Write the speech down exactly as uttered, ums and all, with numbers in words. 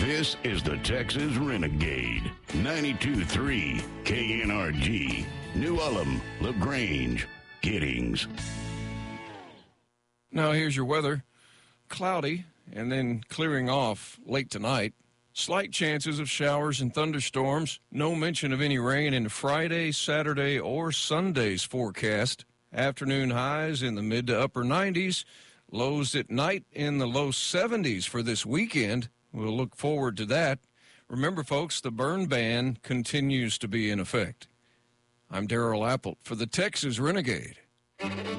This is the Texas Renegade. ninety-two point three K N R G. New Ulm, LaGrange, Giddings. Now here's your weather. Cloudy and then clearing off late tonight. Slight chances of showers and thunderstorms. No mention of any rain in Friday, Saturday, or Sunday's forecast. Afternoon highs in the mid to upper nineties. Lows at night in the low seventies for this weekend. We'll look forward to that. Remember, folks, the burn ban continues to be in effect. I'm Darrell Appelt for the Texas Renegade.